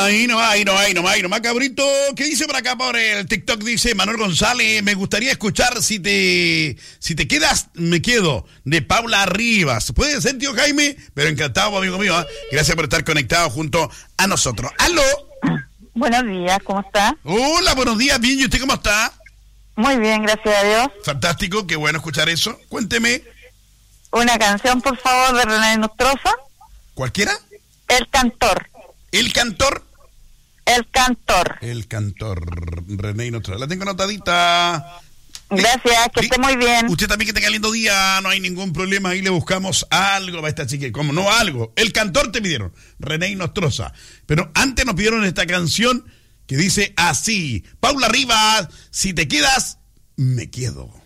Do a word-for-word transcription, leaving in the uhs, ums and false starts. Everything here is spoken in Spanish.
Ahí no, ahí no, ahí no, ahí no, más cabrito. ¿Qué dice por acá por el TikTok? Dice Manuel González, me gustaría escuchar si te si te quedas, me quedo, de Paula Rivas. Puede ser, tío Jaime, pero encantado, amigo mío. ¿eh? Gracias por estar conectado junto a nosotros. ¡Aló! Buenos días, ¿cómo está? Hola, buenos días, bien, ¿y usted cómo está? Muy bien, gracias a Dios. Fantástico, qué bueno escuchar eso. Cuénteme. Una canción, por favor, de René Nostroza. ¿Cualquiera? El cantor. ¿El cantor? El cantor. El cantor, René Nostroza. La tengo anotadita. Gracias, que sí. esté muy bien. Usted también que tenga lindo día, no hay ningún problema, ahí le buscamos algo para esta chica. ¿Cómo no algo? El cantor te pidieron, René Nostroza. Pero antes nos pidieron esta canción que dice así: Paula Rivas, si te quedas, me quedo.